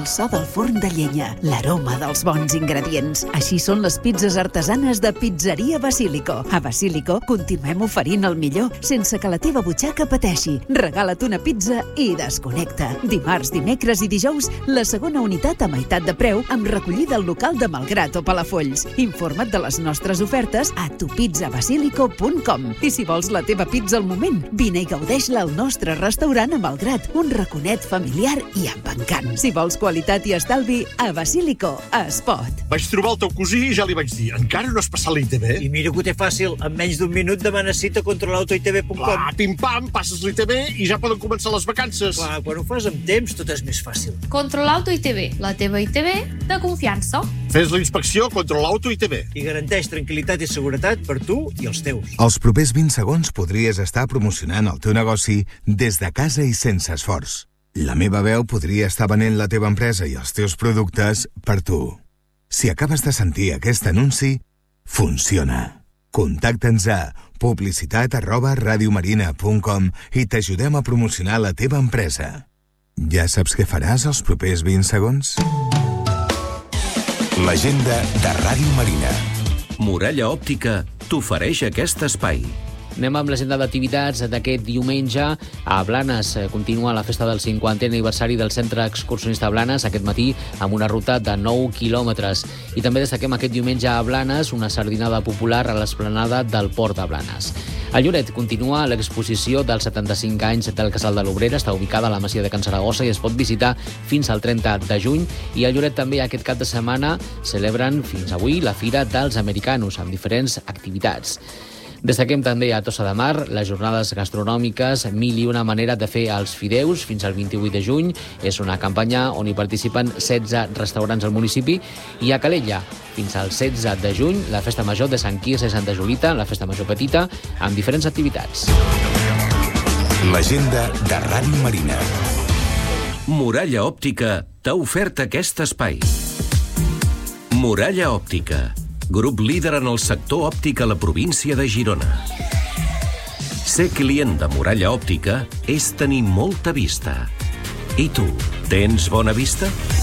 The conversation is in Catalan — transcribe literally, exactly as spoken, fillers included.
so del forn de llenya, l'aroma dels bons ingredients. Així són les pizzas artesanes de Pizzeria Basílico. A Basílico continuem oferint el millor sense que la teva butxaca pateixi. Regala't una pizza i desconnecta. Dimarts, dimecres i dijous, la segona unitat a meitat de preu amb recollida al local de Malgrat o Palafolls. Informa't de les nostres ofertes a tu pizza basilico punt com. I si vols la teva pizza al moment, vine i gaudeix-la al nostre restaurant a Malgrat, un raconet familiar i amb encant. Si vols qualitat i estalvi, a Basílico es pot. Vaig trobar el teu cosí i ja li vaig dir, encara no has passat l'I T V? I mira que ho té fàcil, en menys d'un minut demana cita a controlauto i te ve punt com. Clar, pim-pam, passes l'I T V i ja poden començar les vacances. Clar, quan ho fas amb temps, tot és més fàcil. Controlauto I T V, la teva I T V de confiança. Fes la inspecció Controlauto I T V. I garanteix tranquil·litat i seguretat per tu i els teus. Els propers vint segons podries estar promocionant el teu negoci des de casa i sense esforç. La meva veu podria estar venent la teva empresa i els teus productes per tu. Si acabes de sentir aquest anunci, funciona. Contacta'ns a publicitat arroba radiomarina punt com i t'ajudem a promocionar la teva empresa. Ja saps què faràs els propers vint segons? L'agenda de Ràdio Marina. Muralla Òptica t'ofereix aquest espai. Anem amb l'agenda d'activitats d'aquest diumenge. A Blanes continua la festa del cinquantè aniversari del Centre Excursionista Blanes aquest matí amb una ruta de nou quilòmetres. I també destaquem aquest diumenge a Blanes una sardinada popular a l'esplanada del Port de Blanes. A Lloret continua l'exposició dels setanta-cinc anys del Casal de l'Obrera. Està ubicada a la Masia de Can Saragossa i es pot visitar fins al trenta de juny. I a Lloret també aquest cap de setmana celebren fins avui la Fira dels Americanos amb diferents activitats. Destaquem també a Tossa de Mar les jornades gastronòmiques Mil i una manera de fer els fideus fins al vint-i-vuit de juny. És una campanya on hi participen setze restaurants al municipi. I a Calella, fins al setze de juny, la Festa Major de Sant Quirze i Santa Julita, la Festa Major Petita, amb diferents activitats. L'agenda de Ràdio Marina. Muralla Òptica t'ha ofert aquest espai. Muralla Òptica, grup líder en el sector òptic a la província de Girona. Ser client de Muralla Òptica és tenir molta vista. I tu, tens bona vista?